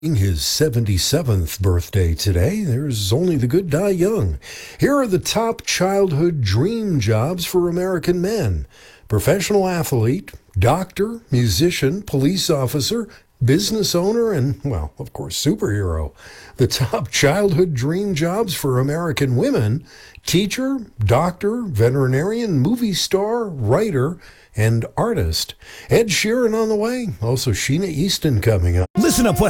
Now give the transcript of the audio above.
His 77th birthday today. There's only the good die young. Here are the top childhood dream jobs for American men: professional athlete, doctor, musician, police officer, business owner, and, well, of course, superhero. The top childhood dream jobs for American women: teacher, doctor, veterinarian, movie star, writer, and artist. Ed Sheeran on the way. Also, Sheena Easton coming up. Listen up what